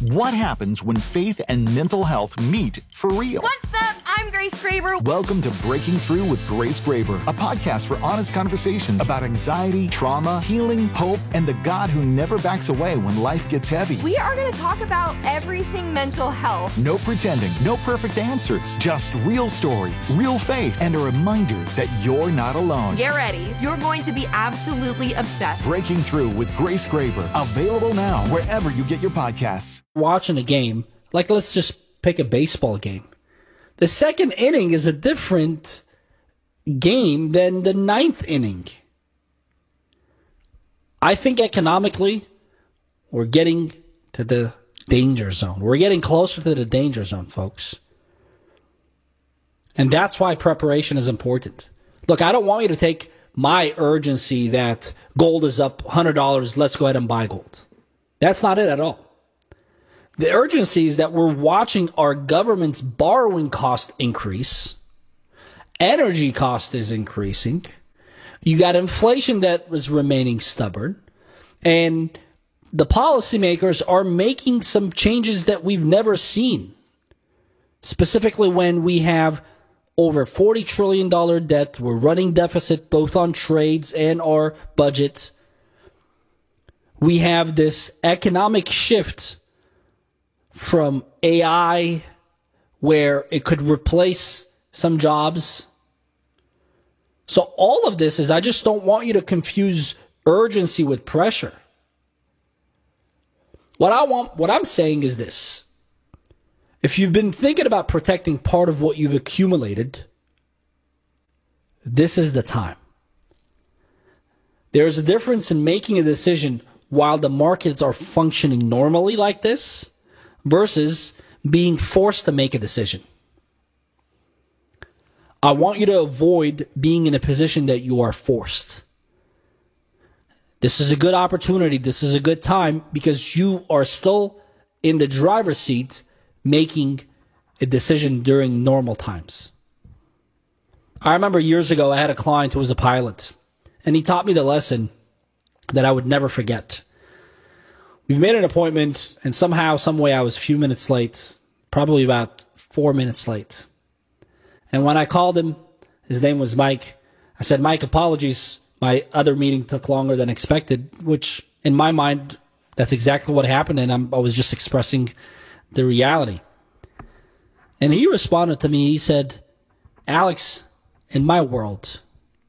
What happens when faith and mental health meet for real? What's up? I'm Grace Graber. Welcome to Breaking Through with Grace Graber, a podcast for honest conversations about anxiety, trauma, healing, hope, and the God who never backs away when life gets heavy. We are going to talk about everything mental health. No pretending, no perfect answers, just real stories, real faith, and a reminder that you're not alone. Get ready. You're going to be absolutely obsessed. Breaking Through with Grace Graber, available now wherever you get your podcasts. Watching a game, like let's just pick a baseball game. The second inning is a different game than the ninth inning. I think economically, we're getting to the danger zone. We're getting closer to the danger zone, folks. And that's why preparation is important. Look, I don't want you to take my urgency that gold is up $100, let's go ahead and buy gold. That's not it at all. The urgency is that we're watching our government's borrowing cost increase. Energy cost is increasing. You got inflation that was remaining stubborn. And the policymakers are making some changes that we've never seen. Specifically when we have over $40 trillion debt. We're running deficit both on trades and our budget. We have this economic shift from AI, where it could replace some jobs. So all of this is, I just don't want you to confuse urgency with pressure. What I'm saying is this. If you've been thinking about protecting part of what you've accumulated, this is the time. There's a difference in making a decision while the markets are functioning normally like this, versus being forced to make a decision. I want you to avoid being in a position that you are forced. This is a good opportunity. This is a good time because you are still in the driver's seat making a decision during normal times. I remember years ago I had a client who was a pilot, and he taught me the lesson that I would never forget. We've made an appointment, and somehow, some way, I was a few minutes late, probably about 4 minutes late. And when I called him, his name was Mike. I said, Mike, apologies. My other meeting took longer than expected, which in my mind, that's exactly what happened, and I was just expressing the reality. And he responded to me. He said, Alex, in my world,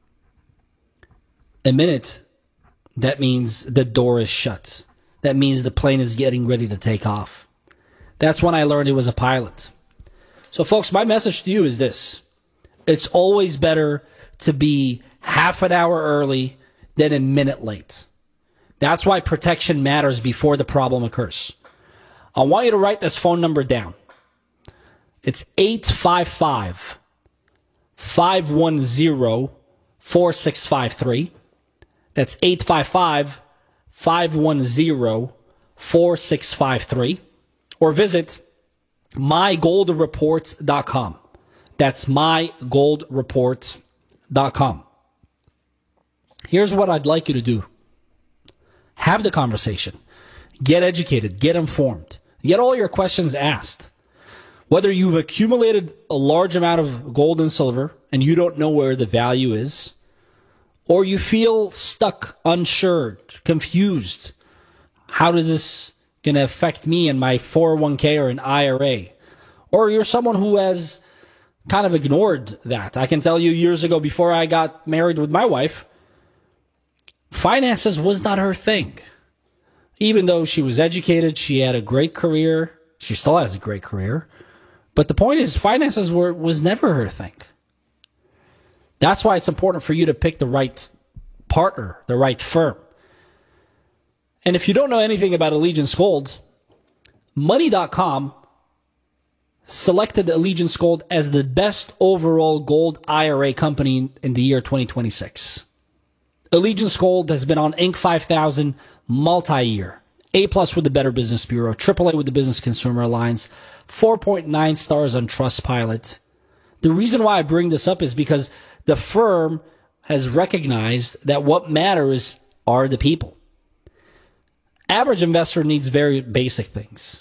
a minute, that means the door is shut. That means the plane is getting ready to take off. That's when I learned he was a pilot. So, folks, my message to you is this. It's always better to be half an hour early than a minute late. That's why protection matters before the problem occurs. I want you to write this phone number down. It's 855-510-4653. That's 855-510-4653, or visit mygoldreport.com. That's mygoldreport.com. Here's what I'd like you to do. Have the conversation. Get educated. Get informed. Get all your questions asked. Whether you've accumulated a large amount of gold and silver and you don't know where the value is, or you feel stuck, unsure, confused. How is this going to affect me and my 401k or an IRA? Or you're someone who has kind of ignored that. I can tell you years ago, before I got married with my wife, finances was not her thing. Even though she was educated, she had a great career. She still has a great career. But the point is, finances was never her thing. That's why it's important for you to pick the right partner, the right firm. And if you don't know anything about Allegiance Gold, Money.com selected Allegiance Gold as the best overall gold IRA company in the year 2026. Allegiance Gold has been on Inc. 5000 multi-year. A+ with the Better Business Bureau, AAA with the Business Consumer Alliance, 4.9 stars on Trustpilot. The reason why I bring this up is because the firm has recognized that what matters are the people. Average investor needs very basic things.